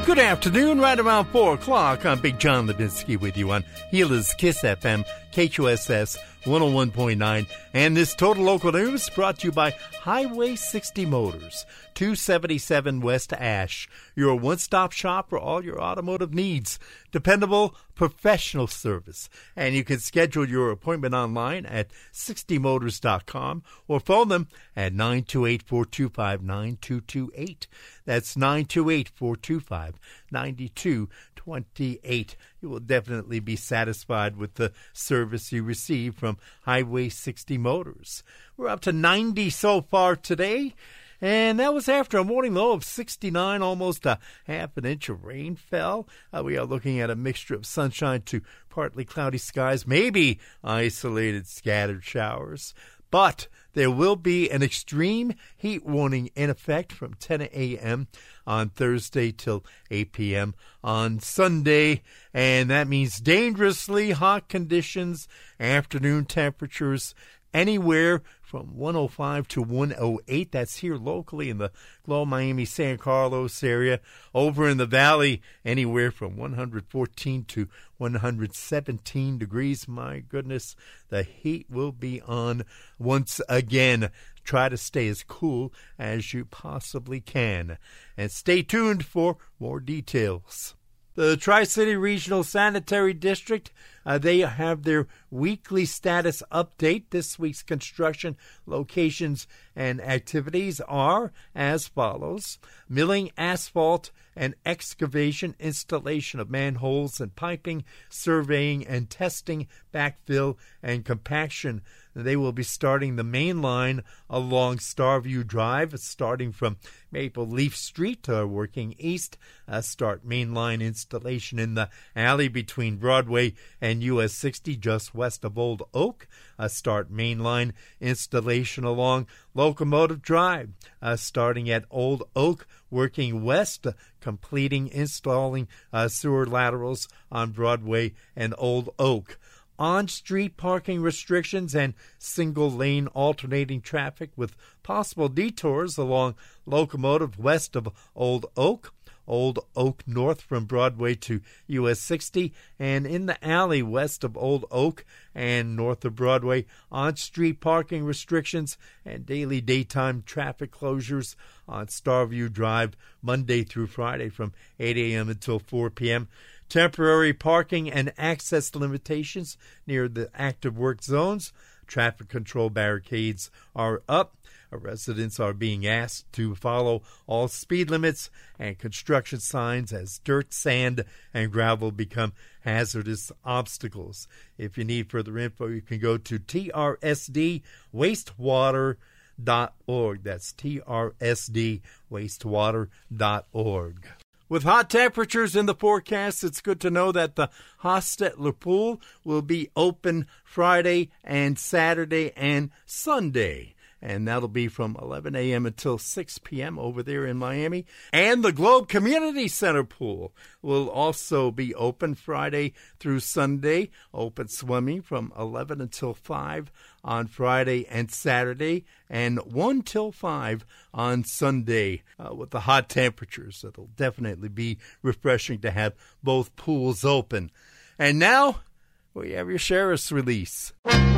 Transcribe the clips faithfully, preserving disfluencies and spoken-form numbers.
Good afternoon, right around four o'clock. I'm Big John Levinsky with you on Healer's Kiss F M, K Q S S one oh one point nine. And this Total Local News brought to you by Highway sixty Motors, two seventy-seven West Ash, your one-stop shop for all your automotive needs. Dependable, professional service. And you can schedule your appointment online at sixty motors dot com or phone them at nine two eight, four two five, nine two two eight. That's nine two eight, four two five, nine two two eight. You will definitely be satisfied with the service you receive from Highway sixty Motors. We're up to ninety so far today. And that was after a morning low of sixty-nine, almost a half an inch of rain fell. Uh, we are looking at a mixture of sunshine to partly cloudy skies, maybe isolated scattered showers. But there will be an extreme heat warning in effect from ten a.m. on Thursday till eight p.m. on Sunday. And that means dangerously hot conditions, afternoon temperatures anywhere from one oh five to one oh eight. That's here locally in the Glow Miami San Carlos area. Over in the valley, anywhere from one hundred fourteen to one hundred seventeen degrees. My goodness, the heat will be on once again. Try to stay as cool as you possibly can. And stay tuned for more details. The Tri-City Regional Sanitary District, uh, they have their weekly status update. This week's construction locations and activities are as follows: milling, asphalt, and excavation, installation of manholes and piping, surveying and testing, backfill, and compaction. They will be starting the main line along Starview Drive, starting from Maple Leaf Street, uh, working east. Uh, start main line installation in the alley between Broadway and U S sixty, just west of Old Oak. Uh, start main line installation along Locomotive Drive, uh, starting at Old Oak, working west, uh, completing installing uh, sewer laterals on Broadway and Old Oak. On-street parking restrictions and single-lane alternating traffic with possible detours along Locomotive west of Old Oak, Old Oak north from Broadway to U S sixty, and in the alley west of Old Oak and north of Broadway, on-street parking restrictions and daily daytime traffic closures on Starview Drive Monday through Friday from eight a.m. until four p.m. Temporary parking and access limitations near the active work zones. Traffic control barricades are up. Residents are being asked to follow all speed limits and construction signs as dirt, sand, and gravel become hazardous obstacles. If you need further info, you can go to T R S D wastewater dot org. That's T R S D wastewater dot org. With hot temperatures in the forecast, it's good to know that the Hostetler Pool will be open Friday and Saturday and Sunday. And that'll be from eleven a.m. until six p.m. over there in Miami. And the Globe Community Center Pool will also be open Friday through Sunday. Open swimming from eleven until five on Friday and Saturday, and one till five on Sunday. Uh, with the hot temperatures, it'll definitely be refreshing to have both pools open. And now, we have your sheriff's release.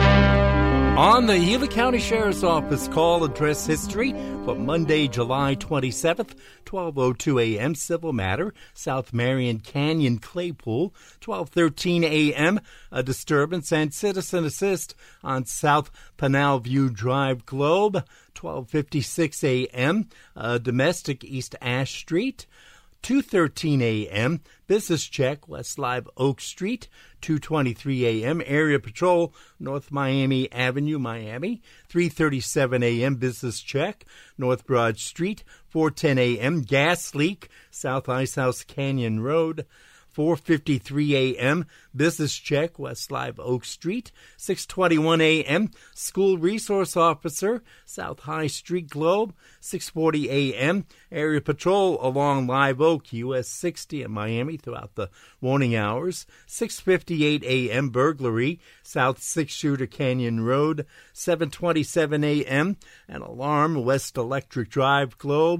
On the Gila County Sheriff's Office call address history for Monday, July twenty-seventh, twelve oh two a.m. Civil matter, South Marion Canyon Claypool, twelve thirteen a.m. A disturbance and citizen assist on South Pinal View Drive Globe, twelve fifty-six a.m. A domestic East Ash Street, two thirteen a.m. Business check West Live Oak Street, two twenty-three a.m. Area Patrol North Miami Avenue, Miami, three thirty-seven a.m. Business check North Broad Street, four ten a.m. Gas leak South Icehouse Canyon Road, four fifty-three a.m. Business check West Live Oak Street, six twenty-one a.m. School Resource Officer South High Street Globe, six forty a.m. Area Patrol along Live Oak U S sixty in Miami throughout the morning hours, six fifty-eight a.m. Burglary South Six Shooter Canyon Road, seven twenty-seven a.m. An alarm West Electric Drive Globe,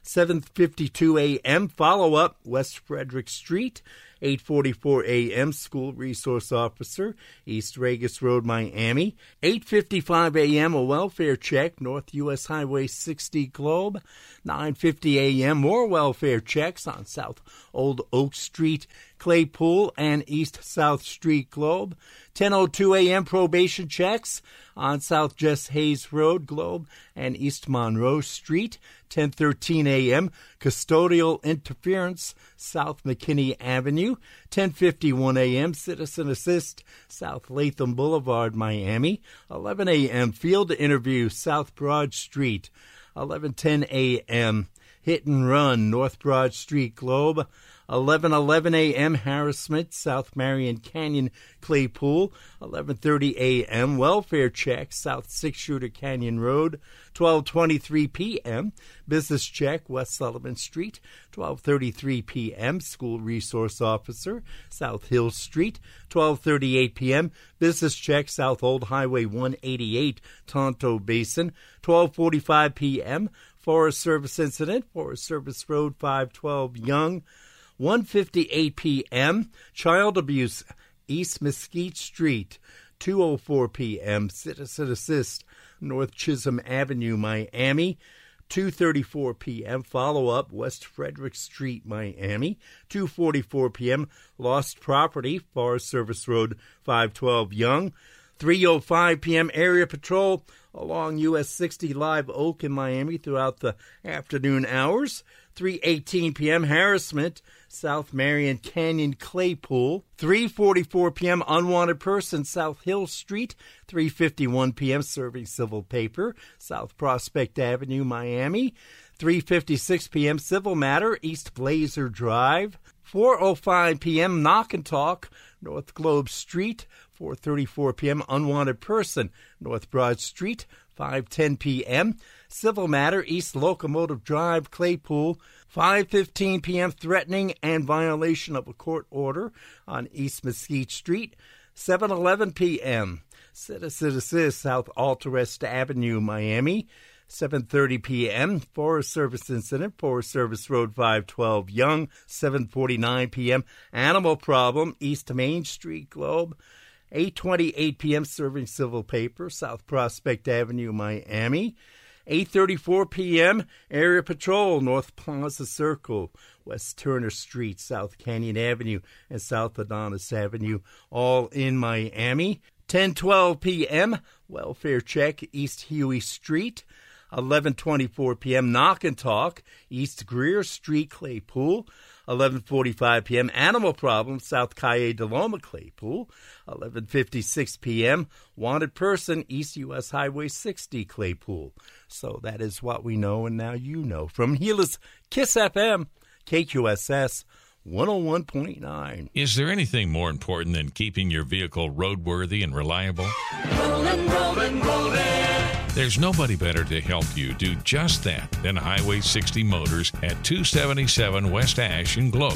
seven fifty-two a.m. Follow-up, West Frederick Street. eight forty-four a.m. School Resource Officer, East Regis Road, Miami. eight fifty-five a.m. A welfare check, North U S Highway sixty Globe. nine fifty a.m. More welfare checks on South Old Oak Street, Claypool, and East South Street Globe. ten oh two a.m. probation checks on South Jess Hayes Road, Globe, and East Monroe Street. ten thirteen a.m. custodial interference, South McKinney Avenue. ten fifty-one a.m. citizen assist, South Latham Boulevard, Miami. eleven a.m. field interview, South Broad Street. eleven ten a.m. hit and run, North Broad Street, Globe. eleven eleven a.m. harassment, South Marion Canyon, Claypool. eleven thirty a.m. welfare check, South Six Shooter Canyon Road. twelve twenty-three p.m. business check, West Sullivan Street. twelve thirty-three p.m. school resource officer, South Hill Street. twelve thirty-eight p.m. business check, South Old Highway one eighty-eight, Tonto Basin. twelve forty-five p.m. Forest Service incident, Forest Service Road five twelve Young. one fifty-eight p.m. child abuse, East Mesquite Street. two oh four p.m. citizen assist, North Chisholm Avenue, Miami. two thirty-four p.m. follow-up, West Frederick Street, Miami. two forty-four p.m. lost property, Forest Service Road five twelve Young. three oh five p.m. area patrol along U S sixty Live Oak in Miami throughout the afternoon hours. three eighteen p.m. harassment, South Marion Canyon, Claypool. three forty-four p.m. unwanted person, South Hill Street. three fifty-one p.m. serving civil paper, South Prospect Avenue, Miami. three fifty-six p.m. civil matter, East Blazer Drive. four oh five p.m. knock and talk, North Globe Street. four thirty-four p.m. unwanted person, North Broad Street. five ten p.m. civil matter, East Locomotive Drive, Claypool. five fifteen p.m. threatening and violation of a court order on East Mesquite Street. seven eleven p.m. citizen assist, South Altarest Avenue, Miami. seven thirty p.m. Forest Service incident, Forest Service Road five twelve Young. seven forty-nine p.m. animal problem, East Main Street, Globe. eight twenty-eight p.m. serving civil paper, South Prospect Avenue, Miami. eight thirty-four p.m. area patrol, North Plaza Circle, West Turner Street, South Canyon Avenue, and South Adonis Avenue, all in Miami. ten twelve p.m. welfare check, East Huey Street. eleven twenty-four p.m. knock and talk, East Greer Street, Claypool. eleven forty-five p.m. animal problem, South Calle de Loma, Claypool. eleven fifty-six p.m. wanted person, East U S Highway sixty, Claypool. So that is what we know, and now you know. From Gila's Kiss F M, K Q S S one oh one point nine. Is there anything more important than keeping your vehicle roadworthy and reliable? Rollin', rollin', rollin'. There's nobody better to help you do just that than Highway sixty Motors at two seventy-seven West Ash in Globe.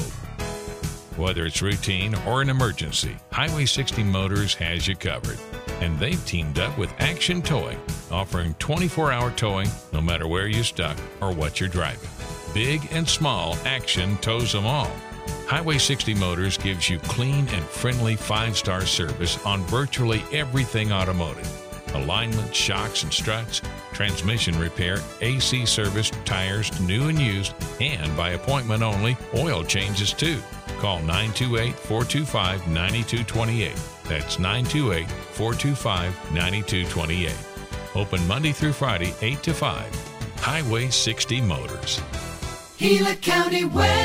Whether it's routine or an emergency, Highway sixty Motors has you covered. And they've teamed up with Action Towing, offering twenty-four hour towing no matter where you're stuck or what you're driving. Big and small, Action tows them all. Highway sixty Motors gives you clean and friendly five-star service on virtually everything automotive. Alignment, shocks and struts, transmission repair, A C service, tires, new and used, and by appointment only, oil changes too. Call nine two eight, four two five, nine two two eight. That's nine two eight, four two five, nine two two eight. Open Monday through Friday, eight to five. Highway sixty Motors. Gila County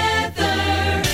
weather.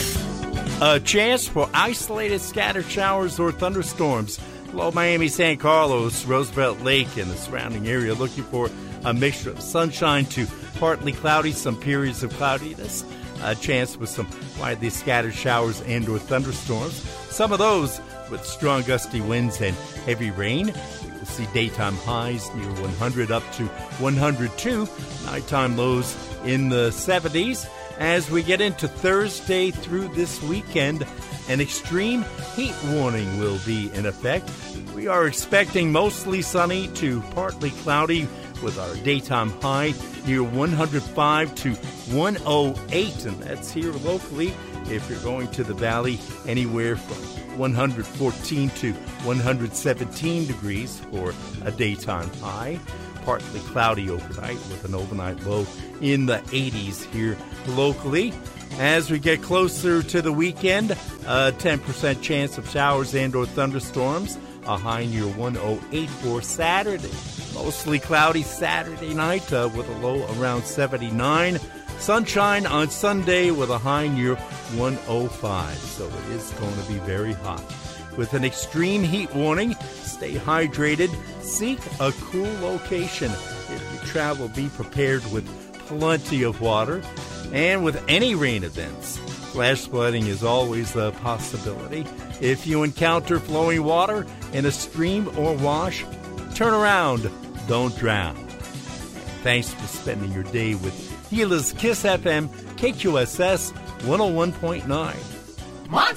A chance for isolated scattered showers or thunderstorms. Below Miami, San Carlos, Roosevelt Lake, and the surrounding area, looking for a mixture of sunshine to partly cloudy, some periods of cloudiness. A chance with some widely scattered showers and or thunderstorms. Some of those with strong gusty winds and heavy rain. We will see daytime highs near one hundred up to one hundred two. Nighttime lows in the seventies. As we get into Thursday through this weekend, an extreme heat warning will be in effect. We are expecting mostly sunny to partly cloudy with our daytime high near one hundred five to one oh eight, and that's here locally. If you're going to the valley, anywhere from one hundred fourteen to one hundred seventeen degrees for a daytime high. Partly cloudy overnight with an overnight low in the eighties here locally. As we get closer to the weekend, a ten percent chance of showers and or thunderstorms, a high near one oh eight for Saturday. Mostly cloudy Saturday night uh, with a low around seventy-nine. Sunshine on Sunday with a high near one oh five. So it is going to be very hot. With an extreme heat warning, stay hydrated, seek a cool location. If you travel, be prepared with plenty of water. And with any rain events, flash flooding is always a possibility. If you encounter flowing water in a stream or wash, turn around, don't drown. Thanks for spending your day with Gila's Kiss F M, K Q S S one oh one point nine. Want